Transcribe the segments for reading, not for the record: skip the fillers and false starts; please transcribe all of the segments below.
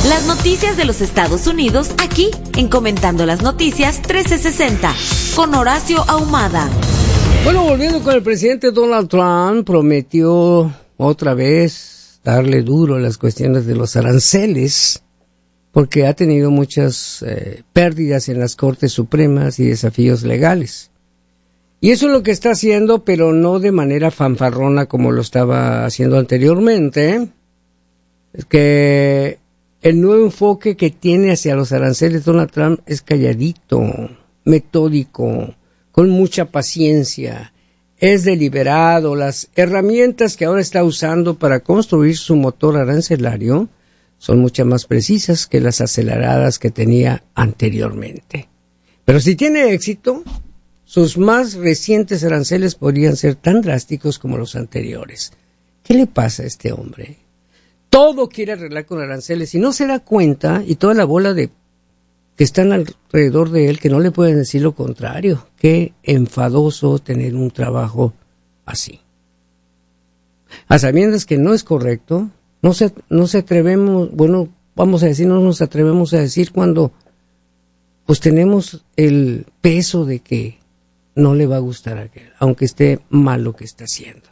Las noticias de los Estados Unidos aquí en Comentando las Noticias 1360 con Horacio Ahumada. Bueno, volviendo con el presidente Donald Trump, prometió otra vez darle duro a las cuestiones de los aranceles, porque ha tenido muchas pérdidas en las Cortes Supremas y desafíos legales. Y eso es lo que está haciendo, pero no de manera fanfarrona como lo estaba haciendo anteriormente. Es que el nuevo enfoque que tiene hacia los aranceles Donald Trump es calladito, metódico, con mucha paciencia, es deliberado. Las herramientas que ahora está usando para construir su motor arancelario son mucho más precisas que las aceleradas que tenía anteriormente. Pero si tiene éxito, sus más recientes aranceles podrían ser tan drásticos como los anteriores. ¿Qué le pasa a este hombre? Todo quiere arreglar con aranceles y no se da cuenta, y toda la bola de que están alrededor de él que no le pueden decir lo contrario. Qué enfadoso tener un trabajo así. A sabiendas que no es correcto, no se atrevemos, bueno, vamos a decir, no nos atrevemos a decir cuando pues tenemos el peso de que no le va a gustar a aquel, aunque esté mal lo que está haciendo.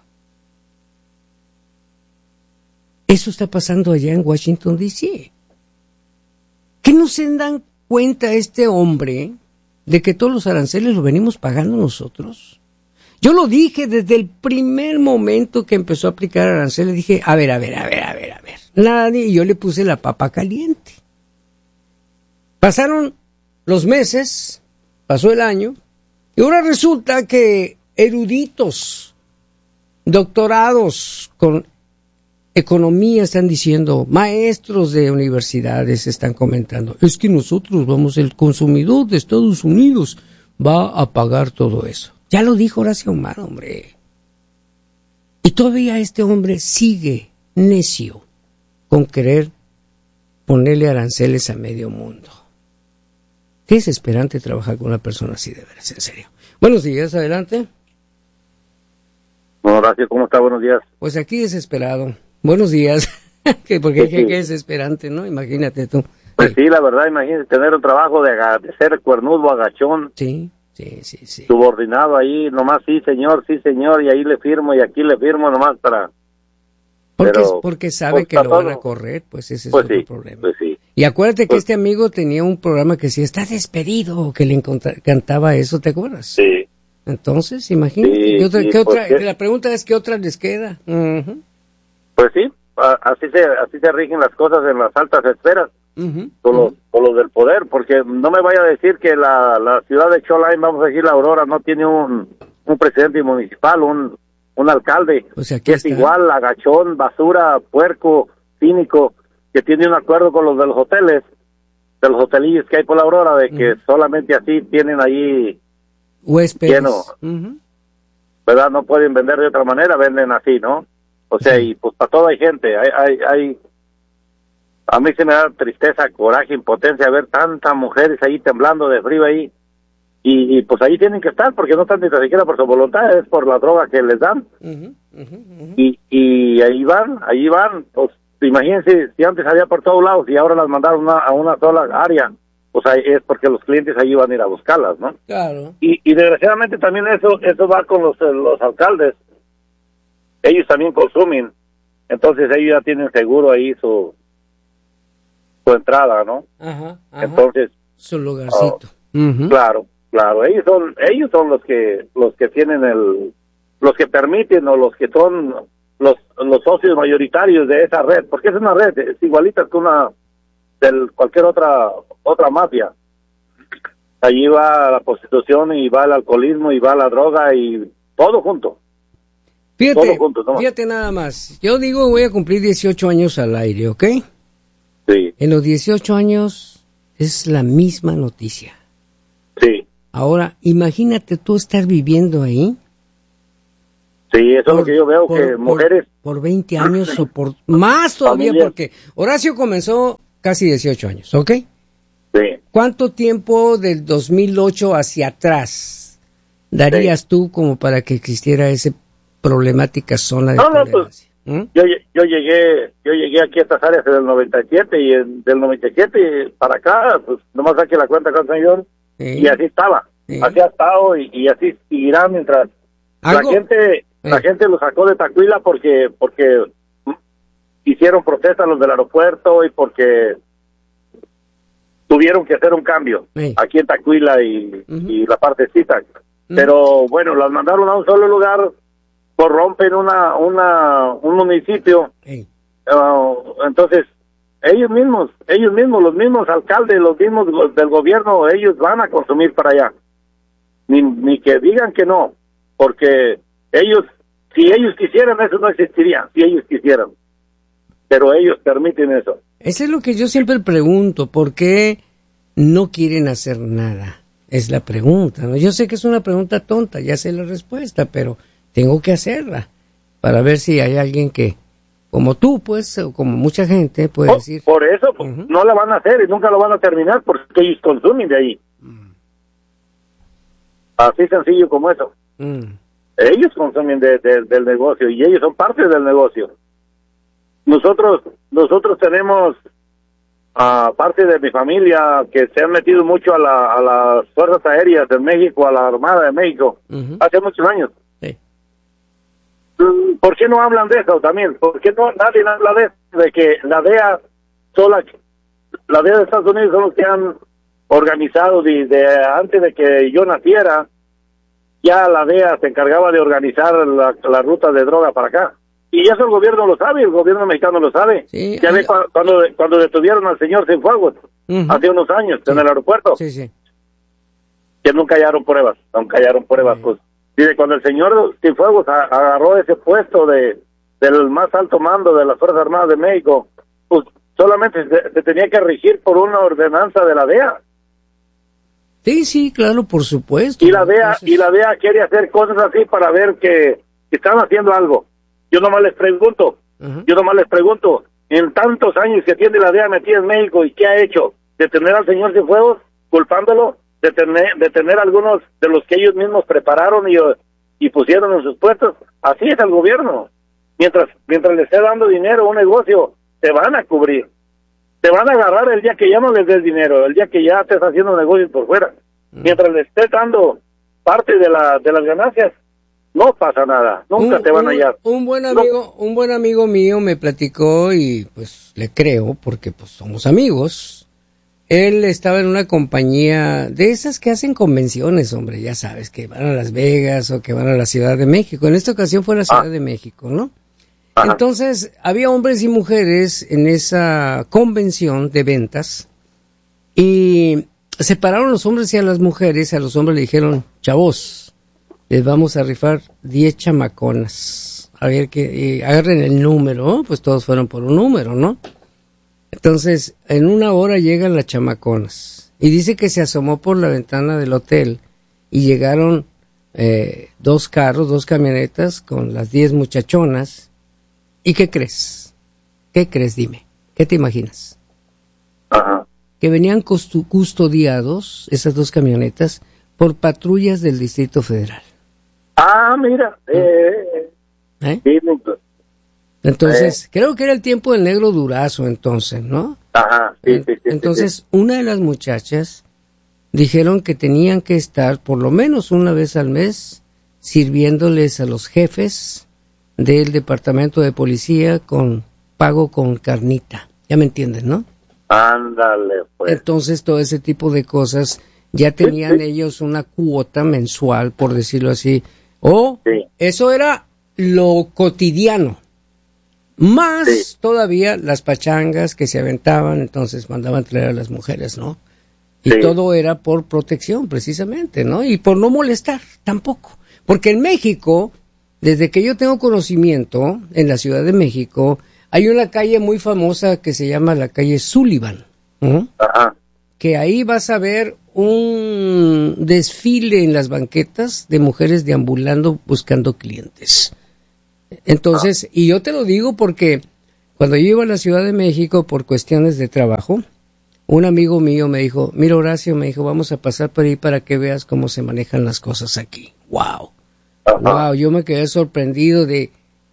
Eso está pasando allá en Washington, D.C. ¿Qué no se dan cuenta este hombre de que todos los aranceles los venimos pagando nosotros? Yo lo dije desde el primer momento que empezó a aplicar aranceles, dije, a ver. Nadie, y yo le puse la papa caliente. Pasaron los meses, pasó el año, y ahora resulta que eruditos, doctorados con economía están diciendo, maestros de universidades están comentando, es que nosotros el consumidor de Estados Unidos va a pagar todo eso. Ya lo dijo Horacio Ahumada, hombre. Y todavía este hombre sigue necio con querer ponerle aranceles a medio mundo. Qué desesperante trabajar con una persona así, de veras, en serio. Buenos días, adelante. Horacio, ¿cómo está? Buenos días. Pues aquí desesperado. Buenos días. Porque qué desesperante, ¿no? Imagínate tú. Pues sí, la verdad, imagínate tener un trabajo de ser cuernudo, agachón. Sí. Subordinado ahí, nomás sí señor, y ahí le firmo y aquí le firmo nomás para... Porque sabe pues, que lo van a correr, pues ese es otro problema. Pues sí. Y acuérdate que este amigo tenía un programa que decía, está despedido, que le cantaba eso, ¿te acuerdas? Sí. Entonces, imagínate, la pregunta es, ¿qué otra les queda? Uh-huh. Pues sí, así se rigen las cosas en las altas esferas, con los del poder, porque no me vaya a decir que la ciudad de Shoreline, vamos a decir la Aurora, no tiene un presidente municipal, un alcalde, pues que es igual, agachón, basura, puerco, cínico, que tiene un acuerdo con los de los hoteles, de los hotelillos que hay por la Aurora, de que solamente así tienen ahí huéspedes lleno, ¿verdad? No pueden vender de otra manera, venden así, ¿no? O sea, y pues para todo hay gente, hay a mí se me da tristeza, coraje, impotencia ver tantas mujeres ahí temblando de frío ahí, y pues ahí tienen que estar, porque no están ni siquiera por su voluntad, es por la droga que les dan, y ahí van, pues imagínense, si antes había por todos lados y ahora las mandaron a una sola área, pues ahí es porque los clientes ahí van a ir a buscarlas, ¿no? Claro. Y desgraciadamente también eso va con los alcaldes. Ellos también consumen, entonces ellos ya tienen seguro ahí su entrada, ¿no? Ajá. Entonces su lugarcito. Claro, ellos son los que tienen los que permiten, o los que son los socios mayoritarios de esa red, porque es una red, es igualita que una de cualquier otra mafia. Allí va la prostitución y va el alcoholismo y va la droga y todo junto. Fíjate nada más. Yo digo, voy a cumplir 18 años al aire, ¿ok? Sí. En los 18 años es la misma noticia. Sí. Ahora, imagínate tú estar viviendo ahí. Sí, eso es lo que yo veo, que mujeres... Por 20 años o por más todavía, porque Horacio comenzó casi 18 años, ¿ok? Sí. ¿Cuánto tiempo del 2008 hacia atrás darías tú como para que existiera esa problemática zona de tolerancia? Yo llegué aquí a estas áreas en el 97 y del 97 para acá, pues nomás saqué la cuenta con el señor y así estaba. Así ha estado y así seguirá mientras la gente lo sacó de Tacuila porque hicieron protestas los del aeropuerto y porque tuvieron que hacer un cambio aquí en Tacuila y la partecita. Pero bueno, las mandaron a un solo lugar, corrompen un municipio. Entonces ellos mismos, los mismos alcaldes, los mismos del gobierno, ellos van a consumir para allá. Ni que digan que no, porque ellos, si ellos quisieran, eso no existiría, si ellos quisieran. Pero ellos permiten eso. Eso es lo que yo siempre pregunto, ¿por qué no quieren hacer nada? Es la pregunta, ¿no? Yo sé que es una pregunta tonta, ya sé la respuesta, pero tengo que hacerla para ver si hay alguien que, como tú, pues, o como mucha gente, puede decir... Por eso, no la van a hacer y nunca lo van a terminar porque ellos consumen de ahí. Así sencillo como eso. Ellos consumen del negocio y ellos son parte del negocio. Nosotros tenemos parte de mi familia que se han metido mucho a las fuerzas aéreas de México, a la Armada de México, hace muchos años. ¿Por qué no hablan de eso también? ¿Por qué no nadie habla de eso? De que la DEA de Estados Unidos son los que han organizado desde antes de que yo naciera. Ya la DEA se encargaba de organizar la ruta de droga para acá. Y eso el gobierno lo sabe, el gobierno mexicano lo sabe. Sí, ya ve cuando detuvieron al señor Cienfuegos, hace unos años, en el aeropuerto. Que nunca hallaron pruebas, pues. Dice, cuando el señor Cienfuegos agarró ese puesto del más alto mando de las Fuerzas Armadas de México, pues solamente se tenía que regir por una ordenanza de la DEA. Sí, claro, por supuesto. Y la DEA quiere hacer cosas así para ver que están haciendo algo. Yo nomás les pregunto, en tantos años que tiene la DEA metida en México, ¿y qué ha hecho? ¿Detener al señor Cienfuegos, culpándolo? ¿Detener algunos de los que ellos mismos prepararon y pusieron en sus puestos? Así es el gobierno. Mientras le esté dando dinero a un negocio, te van a cubrir. Te van a agarrar el día que ya no les des dinero, el día que ya estés haciendo negocios por fuera. Mientras le estés dando parte de las ganancias, no pasa nada, nunca te van a hallar. Un buen amigo mío me platicó y pues le creo porque pues somos amigos. Él estaba en una compañía de esas que hacen convenciones, hombre, ya sabes, que van a Las Vegas o que van a la Ciudad de México. En esta ocasión fue a la Ciudad de México, ¿no? Entonces, había hombres y mujeres en esa convención de ventas y separaron a los hombres y a las mujeres. A los hombres le dijeron, chavos, les vamos a rifar 10 chamaconas. A ver que agarren el número, pues todos fueron por un número, ¿no? Entonces, en una hora llegan las chamaconas. Y dice que se asomó por la ventana del hotel y llegaron 2 carros, 2 camionetas con las 10 muchachonas. ¿Y qué crees? ¿Qué crees? Dime. ¿Qué te imaginas? Que venían custodiados, esas 2 camionetas, por patrullas del Distrito Federal. Mira. Entonces, creo que era el tiempo del negro Durazo entonces, ¿no? Entonces, una de las muchachas dijeron que tenían que estar por lo menos una vez al mes sirviéndoles a los jefes del departamento de policía con pago con carnita. Ya me entienden, ¿no? Ándale, pues. Entonces, todo ese tipo de cosas ya tenían ellos una cuota mensual, por decirlo así. Eso era lo cotidiano. Más todavía las pachangas que se aventaban, entonces mandaban traer a las mujeres, ¿no? Y todo era por protección, precisamente, ¿no? Y por no molestar, tampoco. Porque en México, desde que yo tengo conocimiento, en la Ciudad de México, hay una calle muy famosa que se llama la calle Sullivan, que ahí vas a ver un desfile en las banquetas de mujeres deambulando buscando clientes. Entonces, y yo te lo digo porque cuando yo iba a la Ciudad de México por cuestiones de trabajo, un amigo mío me dijo, mira Horacio, me dijo, vamos a pasar por ahí para que veas cómo se manejan las cosas aquí. ¡Wow! ¡Wow! Yo me quedé sorprendido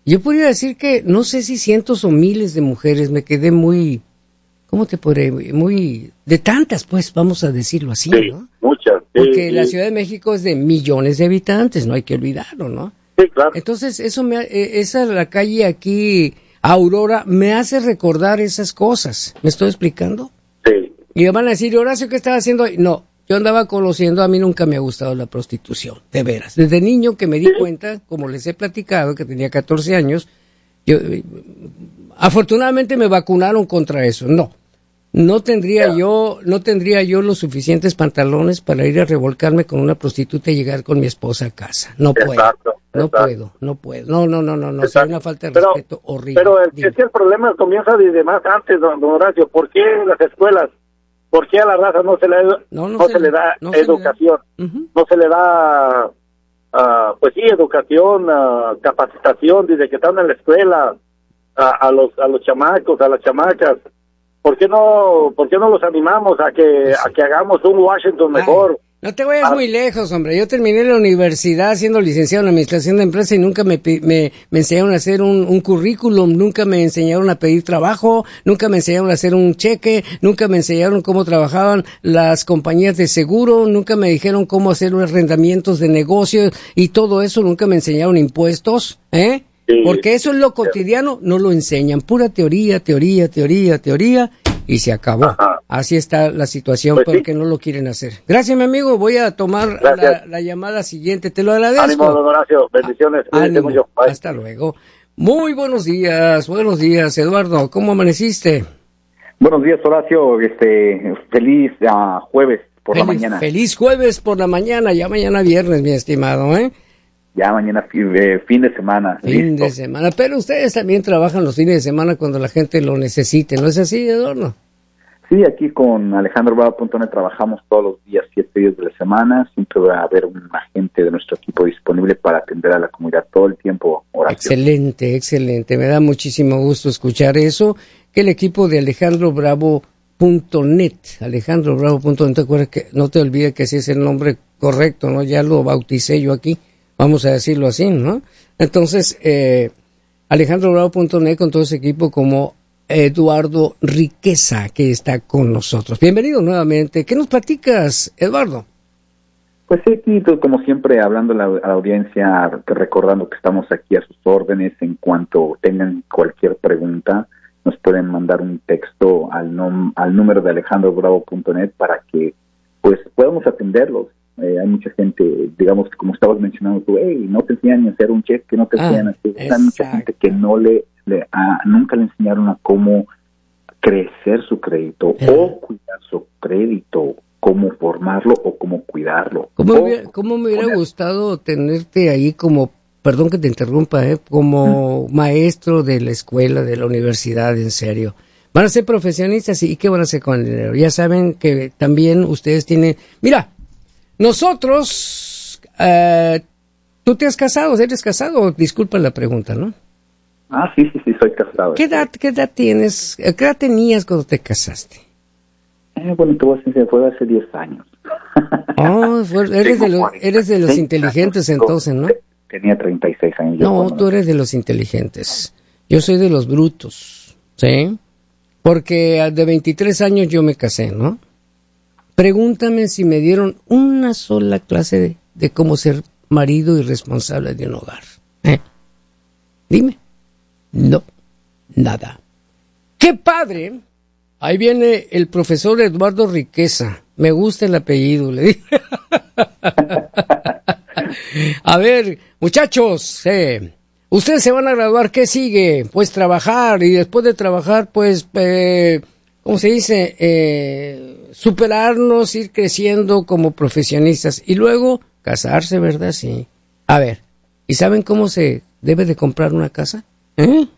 Yo podría decir que no sé si cientos o miles de mujeres, me quedé muy, ¿cómo te podré? Muy, de tantas, pues, vamos a decirlo así, Sí, ¿no? muchas. Porque la Ciudad de México es de millones de habitantes, no hay que olvidarlo, ¿no? Sí, claro. Entonces, esa la calle aquí, Aurora, me hace recordar esas cosas. ¿Me estoy explicando? Sí. Y me van a decir, Horacio, ¿qué estaba haciendo ahí? No, yo andaba conociendo, a mí nunca me ha gustado la prostitución, de veras. Desde niño que me di cuenta, como les he platicado, que tenía 14 años, yo, afortunadamente me vacunaron contra eso. No tendría yo los suficientes pantalones para ir a revolcarme con una prostituta y llegar con mi esposa a casa. No puedo. Exacto. No, sería una falta de respeto horrible. Pero es que el problema comienza desde más antes, don Horacio. ¿Por qué las escuelas? ¿Por qué a la raza no se le da educación? No se le da, pues sí, educación, capacitación desde que están en la escuela a los chamacos, a las chamacas. ¿Por qué no los animamos a que hagamos un Washington mejor? No te vayas muy lejos, hombre. Yo terminé la universidad siendo licenciado en administración de empresa y nunca me enseñaron a hacer un currículum, nunca me enseñaron a pedir trabajo, nunca me enseñaron a hacer un cheque, nunca me enseñaron cómo trabajaban las compañías de seguro, nunca me dijeron cómo hacer arrendamientos de negocios y todo eso, nunca me enseñaron impuestos, ¿eh? Sí. Porque eso es lo cotidiano, no lo enseñan, pura teoría, y se acabó. Ajá. Así está la situación, pues porque no lo quieren hacer. Gracias, mi amigo, voy a tomar la llamada siguiente, te lo agradezco. Ánimo, don Horacio, bendiciones. Ánimo. Hasta luego. Muy buenos días, Eduardo, ¿cómo amaneciste? Buenos días, Horacio, feliz jueves por la mañana. Feliz jueves por la mañana, ya mañana viernes, mi estimado, ¿eh? Ya mañana fin de semana. Fin de semana, pero ustedes también trabajan los fines de semana cuando la gente lo necesite, ¿no es así, Eduardo? Sí, aquí con AlejandroBravo.net trabajamos todos los días, 7 días de la semana. Siempre va a haber un agente de nuestro equipo disponible para atender a la comunidad todo el tiempo, Horacio. Excelente. Me da muchísimo gusto escuchar eso, que el equipo de AlejandroBravo.net, no te olvides que ese es el nombre correcto, ¿no? Ya lo bauticé yo aquí. Vamos a decirlo así, ¿no? Entonces, AlejandroBravo.net con todo ese equipo como Eduardo Riqueza, que está con nosotros. Bienvenido nuevamente. ¿Qué nos platicas, Eduardo? Pues sí, aquí, como siempre, hablando a la audiencia, recordando que estamos aquí a sus órdenes. En cuanto tengan cualquier pregunta, nos pueden mandar un texto al número de AlejandroBravo.net para que pues podamos atenderlos. Hay mucha gente, digamos, como estabas mencionando tú, no te enseñan a hacer un cheque, no te enseñan a hacer. Hay mucha gente que nunca le enseñaron a cómo crecer su crédito o cuidar su crédito, cómo formarlo o cómo cuidarlo. ¿Cómo me hubiera gustado tenerte ahí como, perdón que te interrumpa, como maestro de la escuela, de la universidad, en serio? Van a ser profesionistas y ¿qué van a hacer con el dinero? Ya saben que también ustedes tienen... Mira, nosotros, ¿tú te has casado? ¿Eres casado? Disculpa la pregunta, ¿no? Sí, soy casado. ¿Qué edad tienes? ¿Qué edad tenías cuando te casaste? Bueno, te voy a decir, fue hace 10 años. Eres de los inteligentes entonces, ¿no? Tenía 36 años. No, tú eres de los inteligentes. Yo soy de los brutos, ¿sí? Porque de 23 años yo me casé, ¿no? Pregúntame si me dieron una sola clase de cómo ser marido y responsable de un hogar. Dime. No, nada. ¡Qué padre! Ahí viene el profesor Eduardo Riqueza. Me gusta el apellido, le dije. A ver, muchachos, ustedes se van a graduar, ¿qué sigue? Pues trabajar, y después de trabajar, pues... ¿cómo se dice? Superarnos, ir creciendo como profesionistas y luego casarse, ¿verdad? Sí. A ver, ¿y saben cómo se debe de comprar una casa? Sí,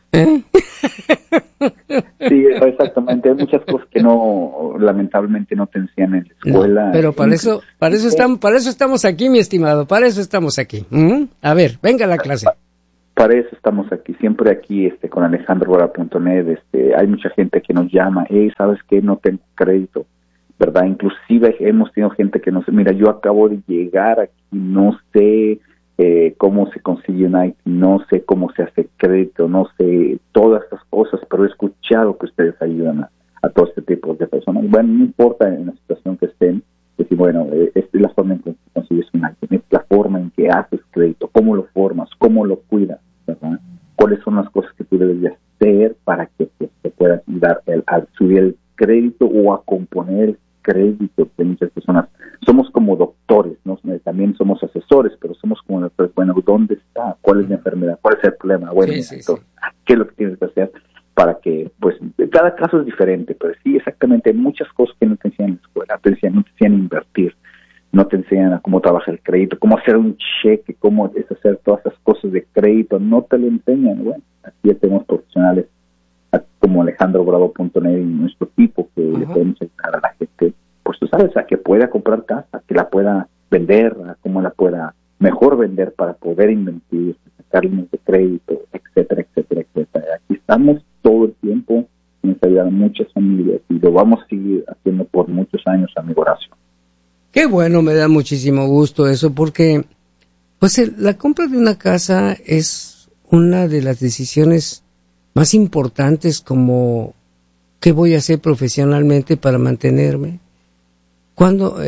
exactamente. Hay muchas cosas que lamentablemente no te enseñan en la escuela. No, pero para eso estamos aquí, mi estimado. Para eso estamos aquí. A ver, venga la clase. Para eso estamos aquí, siempre aquí con AlejandroBravo.net. Hay mucha gente que nos llama, ¿sabes qué? No tengo crédito, ¿verdad? Inclusive hemos tenido gente que nos dice, mira, yo acabo de llegar aquí, no sé cómo se consigue un IT, no sé cómo se hace crédito, no sé todas estas cosas, pero he escuchado que ustedes ayudan a todo este tipo de personas. Bueno, no importa en la situación que estén, decir, bueno, esta es la forma en que consigues un IT, es la forma en que haces crédito, cómo lo formas, cómo lo cuidas, ¿verdad? Cuáles son las cosas que tú debes de hacer para que te puedas dar a subir el crédito o a componer el crédito de muchas personas. Somos como doctores, ¿no? También somos asesores, pero somos como doctores. Bueno, ¿dónde está? ¿Cuál es la enfermedad? ¿Cuál es el problema? Bueno, sí. ¿qué es lo que tienes que hacer para que, pues, cada caso es diferente, pero sí, exactamente, hay muchas cosas que no te enseñan en la escuela, no te enseñan a invertir, no te enseñan a cómo trabaja el crédito, cómo hacer un cheque, cómo es hacer todas esas cosas de crédito, no te lo enseñan. Bueno, aquí ya tenemos profesionales como AlejandroBravo.net y nuestro equipo que le podemos ayudar a la gente, pues tú sabes, a que pueda comprar casa, que la pueda vender, a cómo la pueda mejor vender para poder invertir, sacar líneas de crédito, etcétera, etcétera, etcétera. Aquí estamos todo el tiempo en ayudar a muchas familias y lo vamos a seguir haciendo por muchos años, amigo Horacio. Qué bueno, me da muchísimo gusto eso, porque pues la compra de una casa es una de las decisiones más importantes, como qué voy a hacer profesionalmente para mantenerme. Cuando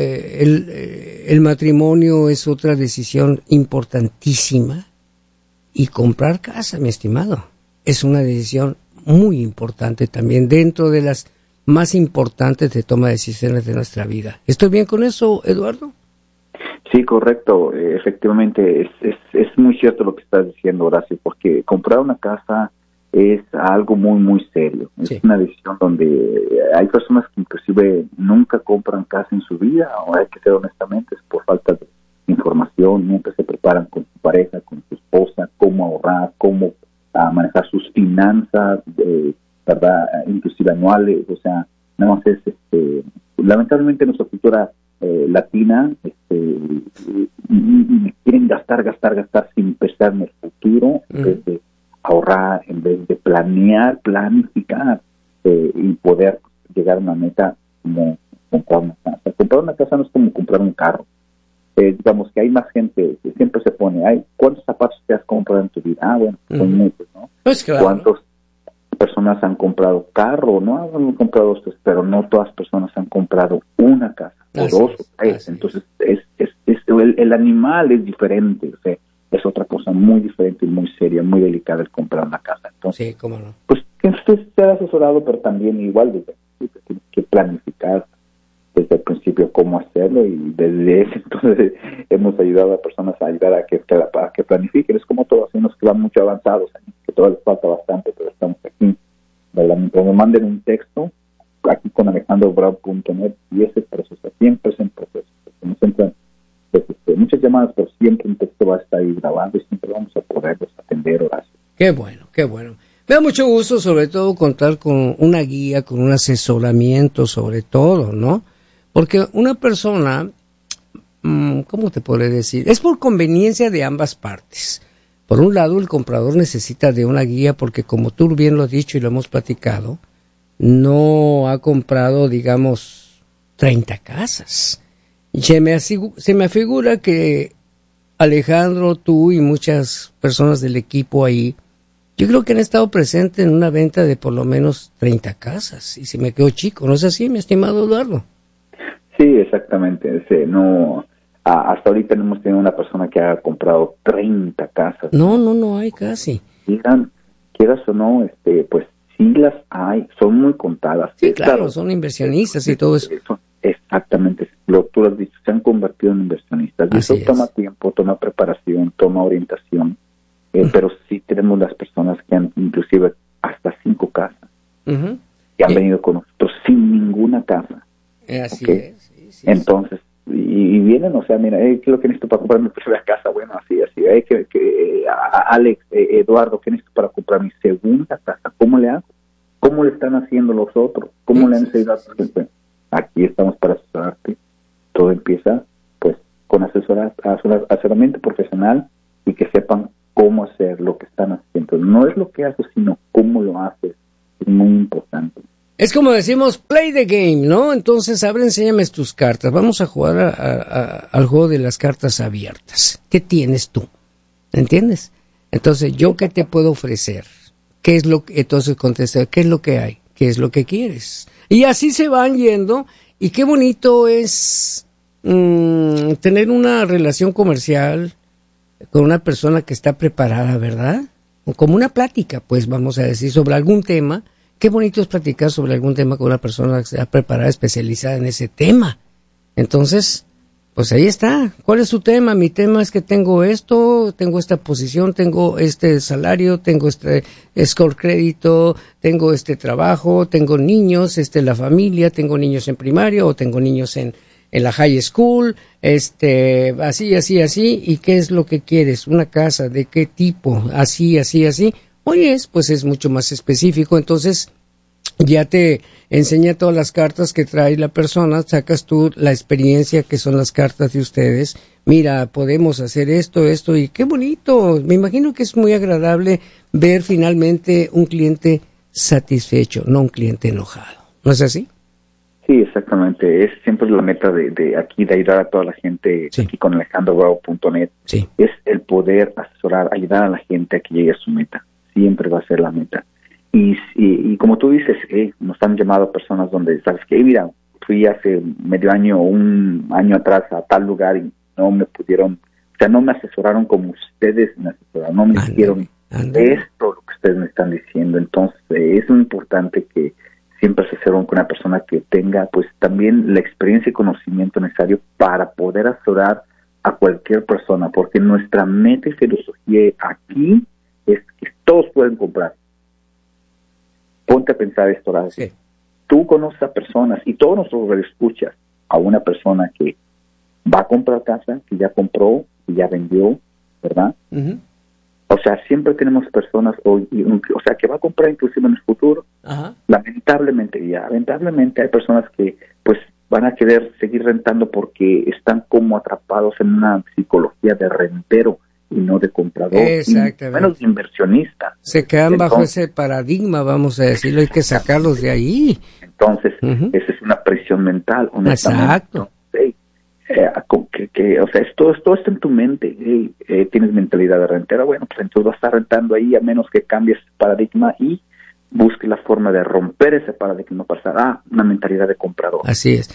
el matrimonio es otra decisión importantísima, y comprar casa, mi estimado, es una decisión muy importante también, dentro de las más importantes de toma de decisiones de nuestra vida. ¿Estoy bien con eso, Eduardo? Sí, correcto. Efectivamente, es muy cierto lo que estás diciendo, Horacio, porque comprar una casa es algo muy, muy serio. Sí. Es una decisión donde hay personas que inclusive nunca compran casa en su vida, o hay que ser honestamente, es por falta de información, nunca se preparan con su pareja, con su esposa, cómo ahorrar, cómo manejar sus finanzas, ¿verdad? Inclusive anuales, o sea, nada más es, lamentablemente nuestra cultura latina, quieren gastar sin pensar en el futuro, en vez de ahorrar, en vez de planificar y poder llegar a una meta como comprar una casa. Comprar una casa no es como comprar un carro. Digamos que hay más gente que siempre se pone, ¿cuántos zapatos te has comprado en tu vida? Bueno, son muchos, ¿no? Pues claro. ¿Cuántas personas han comprado carro? No han comprado estos, pero no todas las personas han comprado una casa, o dos o tres. Entonces, el animal es diferente, o sea, es otra cosa muy diferente y muy seria, muy delicada el comprar una casa. Entonces, sí, cómo no. Pues que usted esté asesorado, pero también igual desde el principio tienes que planificar desde el principio cómo hacerlo, y desde ese entonces hemos ayudado a personas a que planifiquen. Es como todo, así nos que van mucho avanzados, que todavía les falta bastante, pero estamos aquí. Cuando manden un texto, aquí con AlejandroBravo.net, y ese proceso, siempre es en proceso. Nos entran muchas llamadas, pero siempre un texto va a estar ahí grabado y siempre vamos a poderlos atender, Horacio. Qué bueno, qué bueno. Me da mucho gusto, sobre todo, contar con una guía, con un asesoramiento, sobre todo, ¿no? Porque una persona, ¿cómo te podré decir? Es por conveniencia de ambas partes. Por un lado, el comprador necesita de una guía porque, como tú bien lo has dicho y lo hemos platicado, no ha comprado, digamos, 30 casas. Y se me afigura que Alejandro, tú y muchas personas del equipo ahí, yo creo que han estado presentes en una venta de por lo menos 30 casas. Y se me quedó chico, ¿no es así, mi estimado Eduardo? Sí, exactamente. Hasta ahorita no hemos tenido una persona que haya comprado 30 casas. No hay casi. Quieras o no, pues sí las hay, son muy contadas. Sí, claro, son inversionistas y todo eso. Exactamente, tú lo has dicho, se han convertido en inversionistas. Y eso toma tiempo, toma preparación, toma orientación. Pero sí tenemos las personas que han inclusive hasta 5 casas, que han venido con nosotros sin ninguna casa. Así ¿okay? es. Sí, entonces, y vienen, o sea, mira, ¿qué es lo que necesito para comprar mi primera casa? Bueno, así, Alex, Eduardo, ¿qué necesito para comprar mi segunda casa? ¿Cómo le hago? ¿Cómo le están haciendo los otros? ¿Cómo le han enseñado? Aquí estamos para asesorarte. Todo empieza, pues, con asesoramiento profesional y que sepan cómo hacer lo que están haciendo. No es lo que haces, sino cómo lo haces. Es muy importante. Es como decimos, play the game, ¿no? Entonces, a ver, enséñame tus cartas. Vamos a jugar al juego de las cartas abiertas. ¿Qué tienes tú? ¿Entiendes? Entonces, ¿yo qué te puedo ofrecer? ¿Qué es lo que, entonces contesta, ¿qué es lo que hay? ¿Qué es lo que quieres? Y así se van yendo, y qué bonito es tener una relación comercial con una persona que está preparada, ¿verdad? O como una plática, pues vamos a decir, sobre algún tema. Qué bonito es platicar sobre algún tema con una persona que está preparada, especializada en ese tema. Entonces, pues ahí está. ¿Cuál es su tema? Mi tema es que tengo esto, tengo esta posición, tengo este salario, tengo este score crédito, tengo este trabajo, tengo niños, la familia, tengo niños en primaria o tengo niños en la high school, así, ¿y qué es lo que quieres? ¿Una casa? ¿De qué tipo? Así. Oye, pues es mucho más específico, entonces ya te enseña todas las cartas que trae la persona, sacas tú la experiencia que son las cartas de ustedes, mira, podemos hacer esto, y qué bonito, me imagino que es muy agradable ver finalmente un cliente satisfecho, no un cliente enojado, ¿no es así? Sí, exactamente. Es siempre la meta de aquí, de ayudar a toda la gente, sí, aquí con alejandrobravo.net. Sí. Es el poder asesorar, ayudar a la gente a que llegue a su meta. Siempre va a ser la meta. Y como tú dices, nos han llamado personas donde, ¿sabes qué? Mira, fui hace medio año o un año atrás a tal lugar y no me pudieron, o sea, no me asesoraron como ustedes me asesoraron, no me hicieron esto, lo que ustedes me están diciendo. Entonces, es muy importante que siempre asesoren con una persona que tenga pues también la experiencia y conocimiento necesario para poder asesorar a cualquier persona, porque nuestra meta y filosofía aquí es que todos pueden comprar. Ponte a pensar esto, Horacio. Sí. Tú conoces a personas, y todos nosotros escuchas a una persona que va a comprar casa, que ya compró, que ya vendió, ¿verdad? Uh-huh. O sea, siempre tenemos personas, que va a comprar inclusive en el futuro. Uh-huh. Lamentablemente hay personas que pues van a querer seguir rentando porque están como atrapados en una psicología de rentero y no de comprador, exactamente, y menos de inversionista. Se quedan bajo ese paradigma, vamos a decirlo, hay que sacarlos de ahí. Entonces, esa es una presión mental, honestamente. Exacto. O sea, todo está en tu mente. Tienes mentalidad de rentera, bueno, pues entonces vas a estar rentando ahí a menos que cambies ese paradigma y busque la forma de romper ese paradigma, pasar a una mentalidad de comprador. Así es.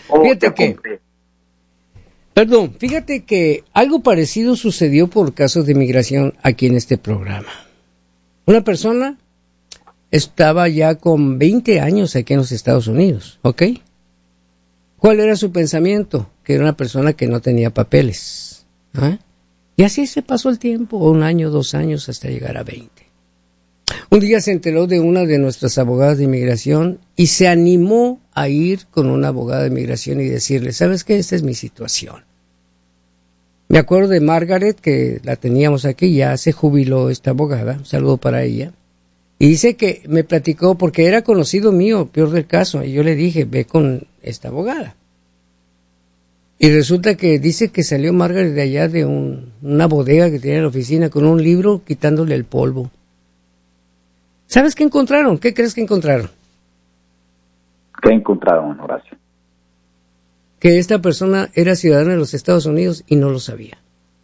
Fíjate que algo parecido sucedió por casos de inmigración aquí en este programa. Una persona estaba ya con 20 años aquí en los Estados Unidos, ¿ok? ¿Cuál era su pensamiento? Que era una persona que no tenía papeles. ¿Ah? Y así se pasó el tiempo, 1 año, 2 años, hasta llegar a 20. Un día se enteró de una de nuestras abogadas de inmigración y se animó a ir con una abogada de inmigración y decirle, ¿sabes qué? Esta es mi situación. Me acuerdo de Margaret, que la teníamos aquí, ya se jubiló esta abogada, un saludo para ella. Y dice que me platicó, porque era conocido mío, peor del caso, y yo le dije, ve con esta abogada. Y resulta que dice que salió Margaret de allá de una bodega que tenía en la oficina con un libro quitándole el polvo. ¿Sabes qué encontraron? ¿Qué crees que encontraron? ¿Qué encontraron, Horacio? Que esta persona era ciudadana de los Estados Unidos y no lo sabía.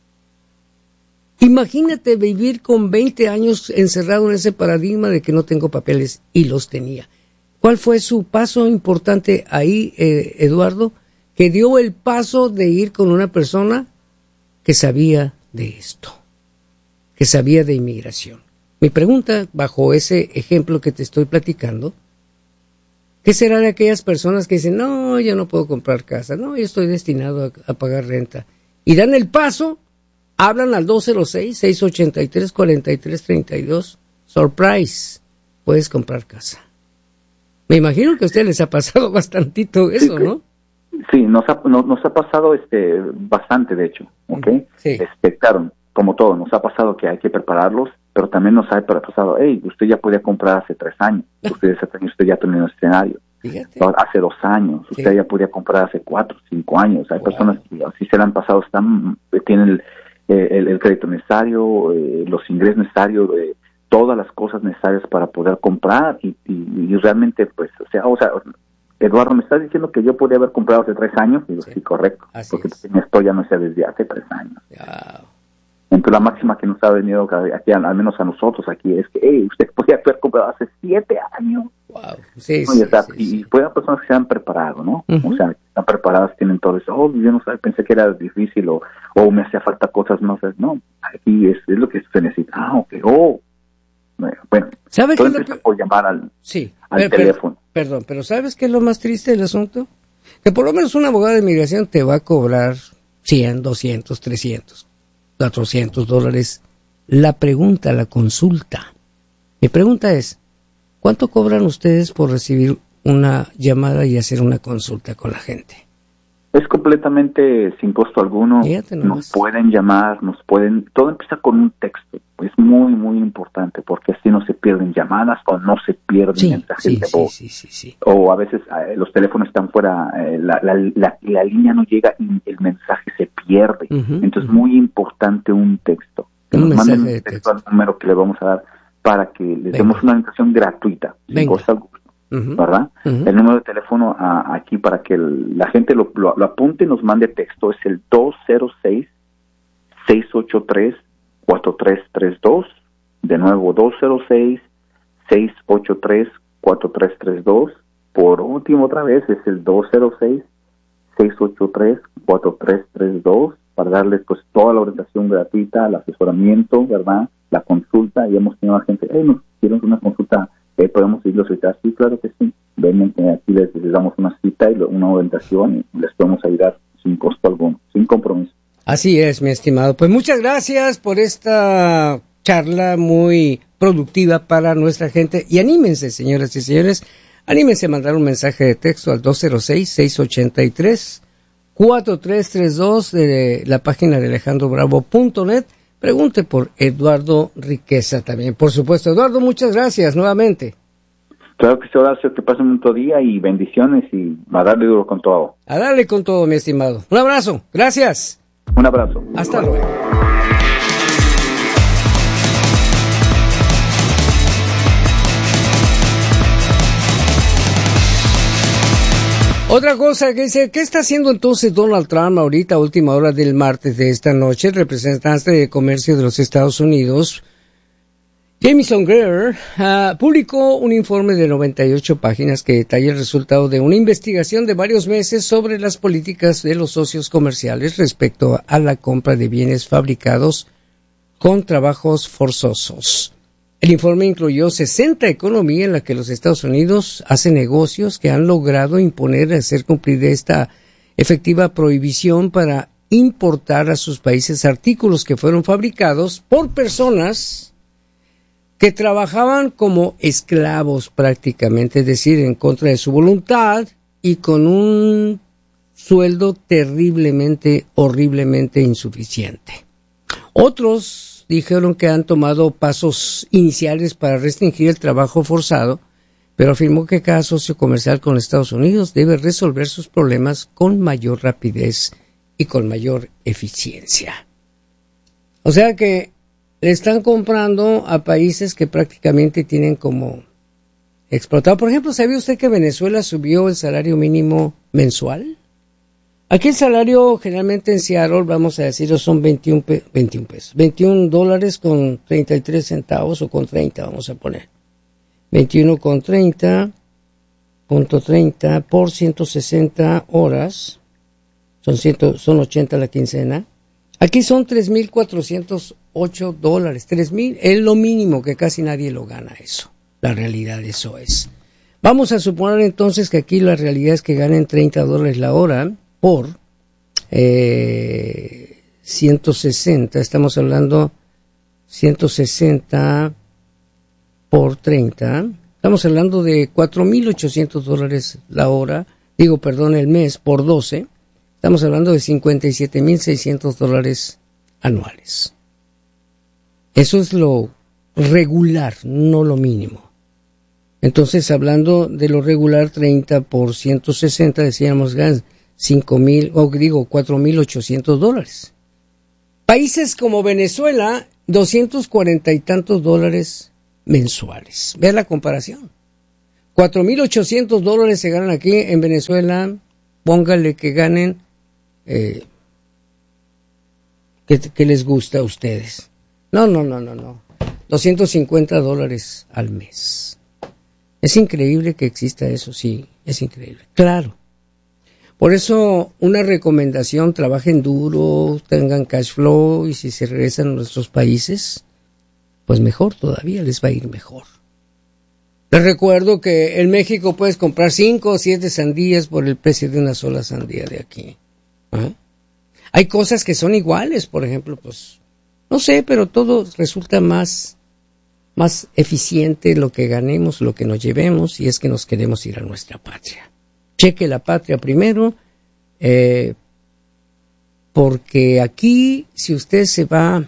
Imagínate vivir con 20 años encerrado en ese paradigma de que no tengo papeles, y los tenía. ¿Cuál fue su paso importante ahí, Eduardo? Que dio el paso de ir con una persona que sabía de esto, que sabía de inmigración. Mi pregunta, bajo ese ejemplo que te estoy platicando, ¿qué será de aquellas personas que dicen, no, yo no puedo comprar casa, no, yo estoy destinado a pagar renta? Y dan el paso, hablan al 206-683-4332, surprise, puedes comprar casa. Me imagino que a ustedes les ha pasado bastantito eso, sí, ¿no? Sí, nos ha pasado bastante, de hecho, ¿ok? Sí. Claro, como todo, nos ha pasado que hay que prepararlos, pero también nos ha pasado, usted ya podía comprar hace 3 años, usted ya terminó el escenario. Fíjate. Hace 2 años, sí, usted ya podía comprar hace 4, 5 años. Hay personas que así se le han pasado, tienen el crédito necesario, los ingresos necesarios, todas las cosas necesarias para poder comprar y realmente, pues, o sea, Eduardo, ¿me estás diciendo que yo podía haber comprado hace 3 años? Digo, sí, correcto, así porque esto ya no sé desde hace 3 años. Wow. Entonces la máxima que nos ha venido aquí, al menos a nosotros aquí, es que usted podía haber comprado hace 7 años. Wow. Sí, ¿no? Y pueden personas que se han preparado, ¿no? Uh-huh. O sea, están preparadas, tienen todo eso. Yo no sé, pensé que era difícil o me hacía falta cosas, no sé. No, aquí es lo que se necesita. Bueno, ¿sabe todo qué empieza por llamar al teléfono. Perdón, pero ¿sabes qué es lo más triste del asunto? Que por lo menos un abogado de inmigración te va a cobrar 100, 200, 300, 400 dólares. La consulta. Mi pregunta es, ¿cuánto cobran ustedes por recibir una llamada y hacer una consulta con la gente? Es completamente sin costo alguno. Nos pueden llamar, todo empieza con un texto. Es muy, muy importante porque así no se pierden llamadas o no se pierden mensajes de voz. Sí. O a veces los teléfonos están fuera, la línea no llega y el mensaje se pierde. Entonces es muy importante un texto. Que nos manden un texto al número que le vamos a dar para que les demos una orientación gratuita, sin costo alguno. ¿Verdad? El número de teléfono aquí para que la gente lo apunte y nos mande texto es el 206-683-4332. De nuevo, 206-683-4332. Por último, otra vez, es el 206-683-4332 para darles pues toda la orientación gratuita, el asesoramiento, ¿verdad? La consulta. Y hemos tenido a gente, nos quieren una consulta, podemos irlos a citar. Sí, claro que sí. Ven, aquí les damos una cita y una orientación y les podemos ayudar sin costo alguno, sin compromiso. Así es, mi estimado. Pues muchas gracias por esta charla muy productiva para nuestra gente. Y anímense, señoras y señores, anímense a mandar un mensaje de texto al 206-683-4332 de la página de alejandrobravo.net. Pregunte por Eduardo Riqueza también. Por supuesto, Eduardo, muchas gracias nuevamente. Claro que sí, Horacio, que pasen un buen día y bendiciones y a darle duro con todo. A darle con todo, mi estimado. Un abrazo. Gracias. Un abrazo. Hasta luego. Otra cosa que dice, ¿qué está haciendo entonces Donald Trump ahorita, última hora del martes de esta noche? El representante de comercio de los Estados Unidos, Jamieson Greer, publicó un informe de 98 páginas que detalla el resultado de una investigación de varios meses sobre las políticas de los socios comerciales respecto a la compra de bienes fabricados con trabajos forzosos. El informe incluyó 60 economías en las que los Estados Unidos hacen negocios que han logrado imponer, hacer cumplir esta efectiva prohibición para importar a sus países artículos que fueron fabricados por personas que trabajaban como esclavos prácticamente, es decir, en contra de su voluntad y con un sueldo terriblemente, horriblemente insuficiente. Otros dijeron que han tomado pasos iniciales para restringir el trabajo forzado, pero afirmó que cada socio comercial con Estados Unidos debe resolver sus problemas con mayor rapidez y con mayor eficiencia. O sea que le están comprando a países que prácticamente tienen como explotado. Por ejemplo, ¿sabía usted que Venezuela subió el salario mínimo mensual? Aquí el salario generalmente en Seattle, vamos a decirlo, son 21 pesos. 21 dólares con 33 centavos o con 30, vamos a poner. 21,30 por 160 horas. Son 80 la quincena. Aquí son 3,408 dólares. 3,000 es lo mínimo, que casi nadie lo gana eso. La realidad eso es. Vamos a suponer entonces que aquí la realidad es que ganen 30 dólares la hora por 160. Estamos hablando 160 por 30. Estamos hablando de 4,800 dólares la hora. El mes por 12. Estamos hablando de 57,600 dólares anuales. Eso es lo regular, no lo mínimo. Entonces, hablando de lo regular, 30 por 160, decíamos, 4,800 dólares. Países como Venezuela, 240 y tantos dólares mensuales. Vea la comparación. 4,800 dólares se ganan aquí en Venezuela. Póngale que ganen que les gusta a ustedes. No. $250 al mes. Es increíble que exista eso, sí, es increíble. Claro. Por eso, una recomendación, trabajen duro, tengan cash flow, y si se regresan a nuestros países, pues mejor todavía, les va a ir mejor. Les recuerdo que en México puedes comprar 5 o 7 sandías por el precio de una sola sandía de aquí. ¿Ah? Hay cosas que son iguales, por ejemplo, pues, no sé, pero todo resulta más eficiente lo que ganemos, lo que nos llevemos, si es que nos queremos ir a nuestra patria. Cheque la patria primero, porque aquí, si usted se va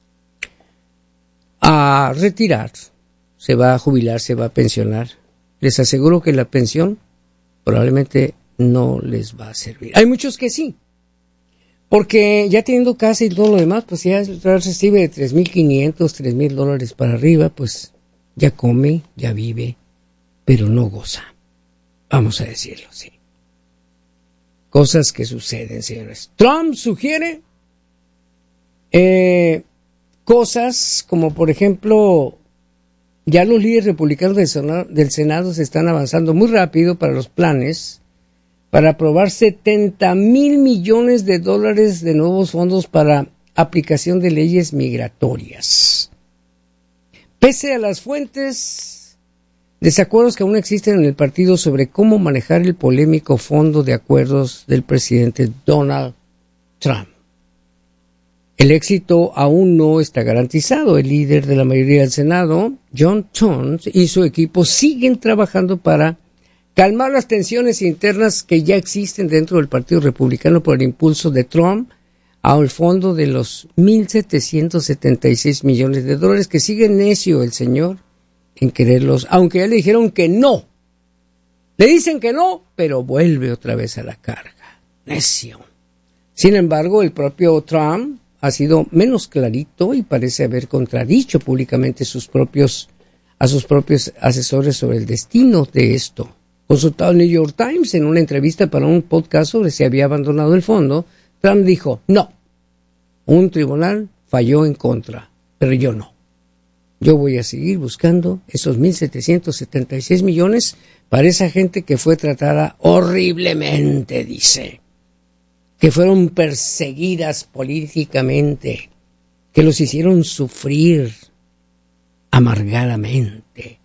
a retirar, se va a jubilar, se va a pensionar, les aseguro que la pensión probablemente no les va a servir. Hay muchos que sí, porque ya teniendo casa y todo lo demás, pues ya recibe de $3,500, $3,000 para arriba, pues ya come, ya vive, pero no goza. Vamos a decirlo así. Cosas que suceden, señores. Trump sugiere cosas como, por ejemplo, ya los líderes republicanos del Senado se están avanzando muy rápido para los planes para aprobar $70,000 millones de nuevos fondos para aplicación de leyes migratorias. Pese a las fuentes desacuerdos que aún existen en el partido sobre cómo manejar el polémico fondo de acuerdos del presidente Donald Trump. El éxito aún no está garantizado. El líder de la mayoría del Senado, John Thune, y su equipo siguen trabajando para calmar las tensiones internas que ya existen dentro del Partido Republicano por el impulso de Trump al fondo de los $1,776 millones que sigue necio el señor en quererlos, aunque ya le dijeron que no. Le dicen que no, pero vuelve otra vez a la carga. Necio. Sin embargo, el propio Trump ha sido menos clarito y parece haber contradicho públicamente a sus propios asesores sobre el destino de esto. Consultado el New York Times en una entrevista para un podcast sobre si había abandonado el fondo, Trump dijo, no, un tribunal falló en contra, pero yo no. Yo voy a seguir buscando esos 1,776 millones para esa gente que fue tratada horriblemente, dice, que fueron perseguidas políticamente, que los hicieron sufrir amargadamente.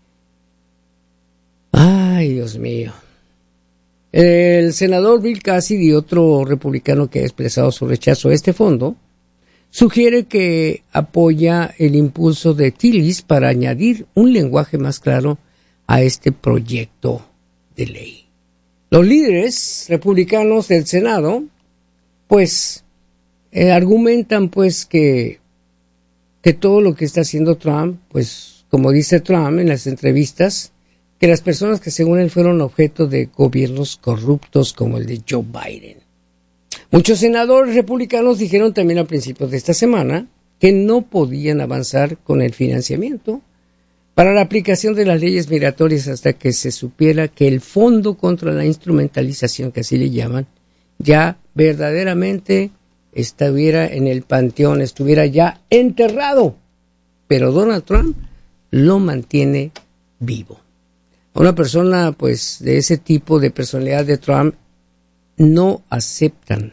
Ay, Dios mío. El senador Bill Cassidy, otro republicano que ha expresado su rechazo a este fondo, sugiere que apoya el impulso de Tillis para añadir un lenguaje más claro a este proyecto de ley. Los líderes republicanos del Senado, pues, argumentan, pues, que todo lo que está haciendo Trump, pues, como dice Trump en las entrevistas, que las personas que según él fueron objeto de gobiernos corruptos como el de Joe Biden. Muchos senadores republicanos dijeron también a principios de esta semana que no podían avanzar con el financiamiento para la aplicación de las leyes migratorias hasta que se supiera que el fondo contra la instrumentalización, que así le llaman, ya verdaderamente estuviera en el panteón, estuviera ya enterrado. Pero Donald Trump lo mantiene vivo. Una persona, pues, de ese tipo de personalidad de Trump no aceptan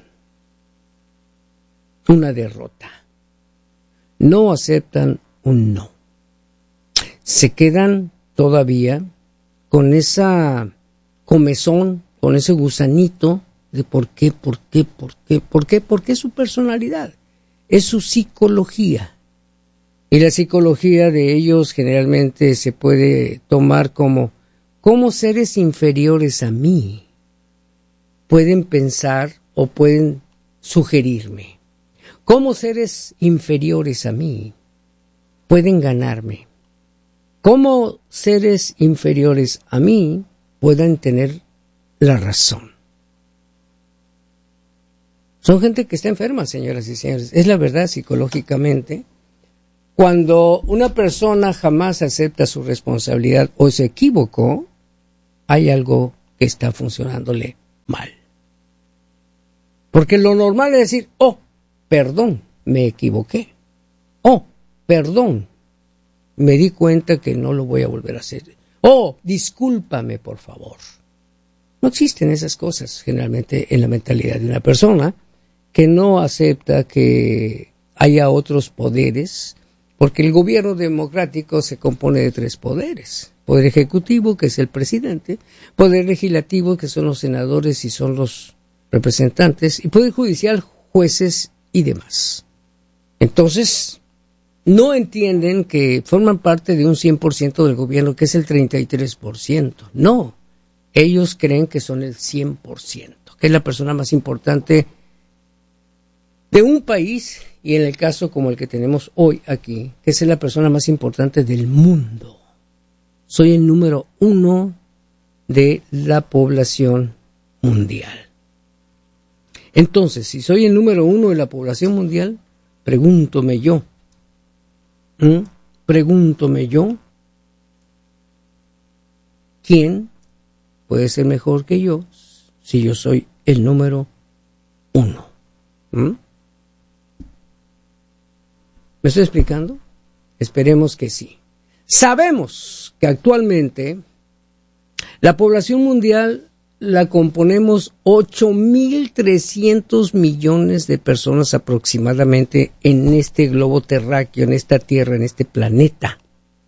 una derrota. No aceptan un no. Se quedan todavía con esa comezón, con ese gusanito de por qué, porque es su personalidad, es su psicología. Y la psicología de ellos generalmente se puede tomar como seres inferiores a mí pueden pensar o pueden sugerirme. Cómo seres inferiores a mí pueden ganarme. Cómo seres inferiores a mí puedan tener la razón. Son gente que está enferma, señoras y señores. Es la verdad psicológicamente. Cuando una persona jamás acepta su responsabilidad o se equivocó, hay algo que está funcionándole mal. Porque lo normal es decir, perdón, me equivoqué. Oh, perdón, me di cuenta que no lo voy a volver a hacer. Oh, discúlpame, por favor. No existen esas cosas generalmente en la mentalidad de una persona que no acepta que haya otros poderes, porque el gobierno democrático se compone de 3 poderes. Poder ejecutivo, que es el presidente, poder legislativo, que son los senadores y son los representantes, y poder judicial, jueces y demás. Entonces, no entienden que forman parte de un 100% del gobierno, que es el 33%. No, ellos creen que son el 100%, que es la persona más importante de un país, y en el caso como el que tenemos hoy aquí, que es la persona más importante del mundo. Soy el número 1 de la población mundial. Entonces, si soy el número 1 de la población mundial, pregúntome yo, ¿quién puede ser mejor que yo si yo soy el número 1? ¿Me estoy explicando? Esperemos que sí. Sabemos que actualmente la población mundial la componemos 8.300 millones de personas aproximadamente en este globo terráqueo, en esta Tierra, en este planeta.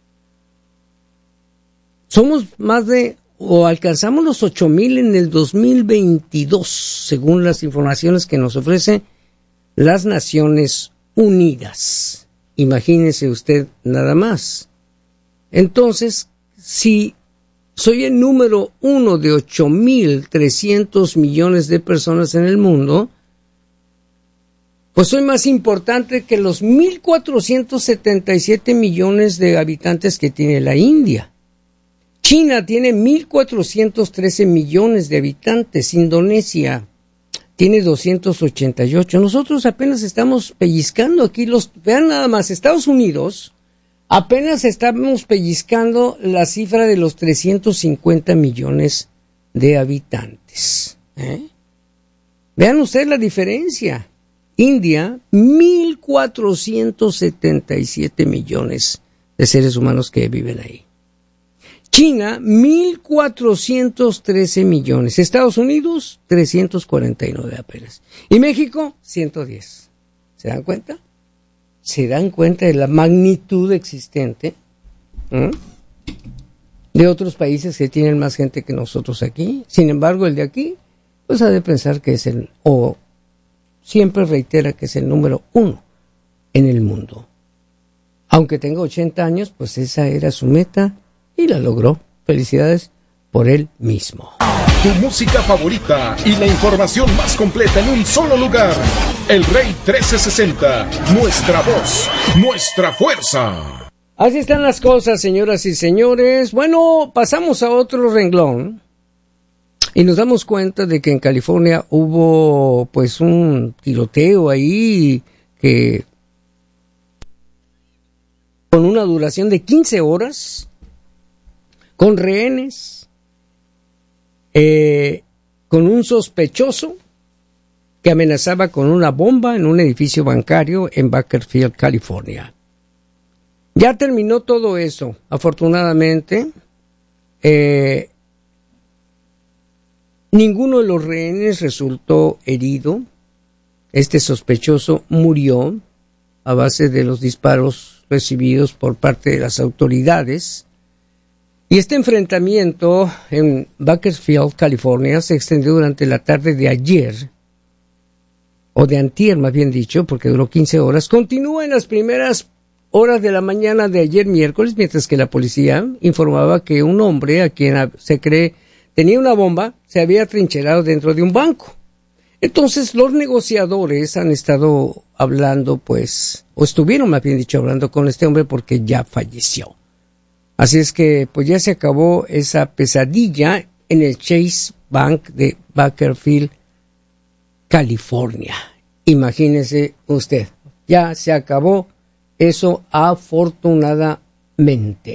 Somos alcanzamos los 8.000 en el 2022, según las informaciones que nos ofrecen las Naciones Unidas. Imagínese usted nada más. Entonces, si soy el número 1 de 8.300 millones de personas en el mundo, pues soy más importante que los 1.477 millones de habitantes que tiene la India. China tiene 1.413 millones de habitantes. Indonesia tiene 288. Nosotros apenas estamos pellizcando aquí vean nada más, Estados Unidos, apenas estamos pellizcando la cifra de los 350 millones de habitantes. Vean ustedes la diferencia. India, 1.477 millones de seres humanos que viven ahí. China, 1.413 millones. Estados Unidos, 349 apenas. Y México, 110. ¿Se dan cuenta? ¿Se dan cuenta de la magnitud existente de otros países que tienen más gente que nosotros aquí? Sin embargo, el de aquí, pues ha de pensar que es siempre reitera que es el número 1 en el mundo. Aunque tenga 80 años, pues esa era su meta y la logró. Felicidades por él mismo. Tu música favorita y la información más completa en un solo lugar. El Rey 1360, nuestra voz, nuestra fuerza. Así están las cosas, señoras y señores. Bueno, pasamos a otro renglón y nos damos cuenta de que en California hubo pues un tiroteo ahí que con una duración de 15 horas, con rehenes, con un sospechoso que amenazaba con una bomba en un edificio bancario en Bakersfield, California. Ya terminó todo eso, afortunadamente. Ninguno de los rehenes resultó herido. Este sospechoso murió a base de los disparos recibidos por parte de las autoridades. Y este enfrentamiento en Bakersfield, California, se extendió durante la tarde de ayer, o de antier más bien dicho, porque duró 15 horas. Continúa en las primeras horas de la mañana de ayer miércoles, mientras que la policía informaba que un hombre, a quien se cree tenía una bomba, se había atrincherado dentro de un banco. Entonces los negociadores han estado hablando, pues, o estuvieron más bien dicho hablando con este hombre porque ya falleció. Así es que pues ya se acabó esa pesadilla en el Chase Bank de Bakersfield, California. Imagínese usted, ya se acabó eso afortunadamente.